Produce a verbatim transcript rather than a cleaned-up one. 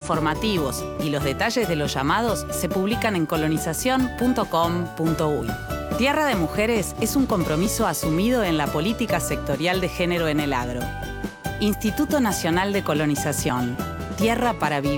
informativos y los detalles de los llamados se publican en colonización punto com punto uy. Tierra de Mujeres es un compromiso asumido en la política sectorial de género en el agro. Instituto Nacional de Colonización. Tierra para vivir.